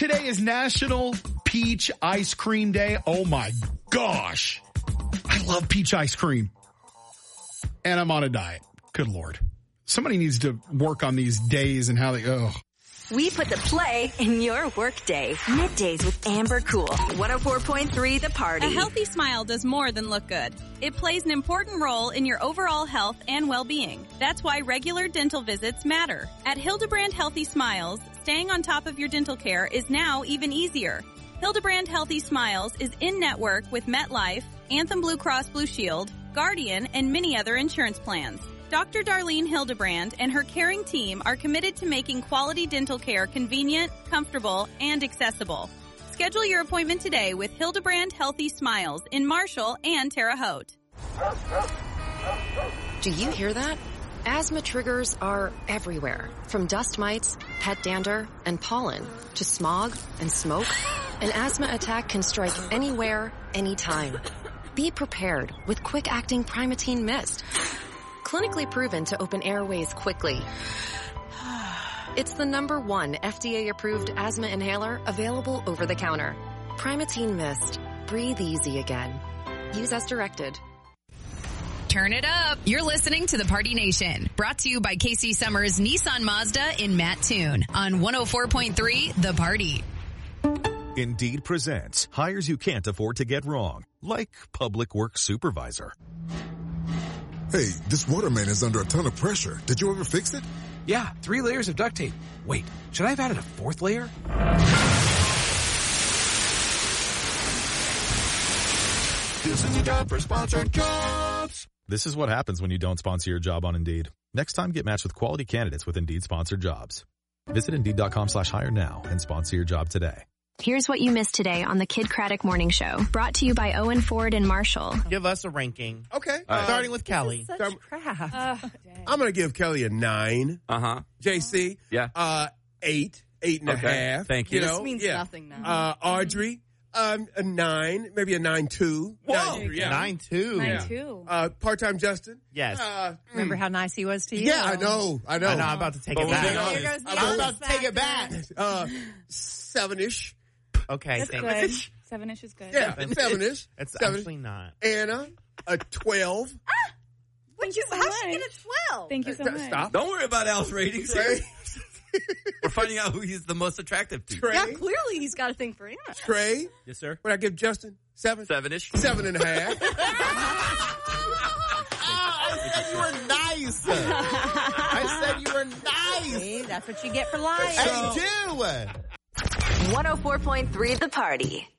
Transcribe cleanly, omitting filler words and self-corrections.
today is National Peach Ice Cream Day. Oh my gosh. I love peach ice cream. And I'm on a diet. Good Lord. Somebody needs to work on these days and how they, We put the play in your workday. Middays with Amber Cool. 104.3 The Party. A healthy smile does more than look good. It plays an important role in your overall health and well-being. That's why regular dental visits matter. At Hildebrand Healthy Smiles, staying on top of your dental care is now even easier. Hildebrand Healthy Smiles is in-network with MetLife, Anthem Blue Cross Blue Shield, Guardian, and many other insurance plans. Dr. Darlene Hildebrand and her caring team are committed to making quality dental care convenient, comfortable, and accessible. Schedule your appointment today with Hildebrand Healthy Smiles in Marshall and Terre Haute. Do you hear that? Asthma triggers are everywhere, from dust mites, pet dander, and pollen, to smog and smoke. An asthma attack can strike anywhere, anytime. Be prepared with quick-acting Primatene Mist. Clinically proven to open airways quickly. It's the #1 FDA-approved asthma inhaler available over the counter. Primatene Mist. Breathe easy again. Use as directed. Turn it up. You're listening to The Party Nation. Brought to you by Casey Summers Nissan Mazda in Mattoon on 104.3 The Party. Indeed presents hires you can't afford to get wrong, like public works supervisor. Hey, this water main is under a ton of pressure. Did you ever fix it? Yeah, 3 layers of duct tape. Wait, should I have added a 4th layer? This is your job for Sponsored Jobs. This is what happens when you don't sponsor your job on Indeed. Next time, get matched with quality candidates with Indeed sponsored jobs. Visit Indeed.com/hire now and sponsor your job today. Here's what you missed today on the Kid Craddock Morning Show. Brought to you by Owen Ford and Marshall. Give us a ranking. Okay. Starting with Kelly. I'm going to give Kelly a 9. JC? Yeah. 8, 8.5. Thank you. This means nothing now. Audrey? A 9, maybe a 9.2. Whoa! 9.2. 9.2. Part-time Justin? Yes. Remember how nice he was to you? Yeah, I know. I'm about to take it back. I'm about to take it back. 7-ish. Okay, That's good. 7-ish is good. Yeah, 7-ish. It's 7. actually not. Anna, a 12. Thank you so much. How'd she get a 12? Thank you so much. Stop. Don't worry about Al's ratings. Trey. We're finding out who he's the most attractive to. Trey. Yeah, clearly he's got a thing for Anna. Trey. Yes, sir. What I give Justin? 7? 7-ish. 7.5. I said you were nice. I said you were nice. See, that's what you get for lying. I do. 104.3 The Party.